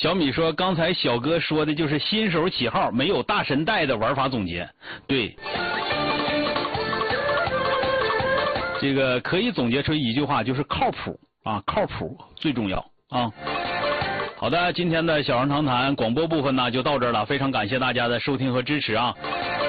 小米说，刚才小哥说的就是新手起号没有大神带的玩法总结。对，这个可以总结出一句话，就是靠谱啊，靠谱最重要啊。好的，今天的小杨长谈广播部分呢就到这儿了，非常感谢大家的收听和支持啊。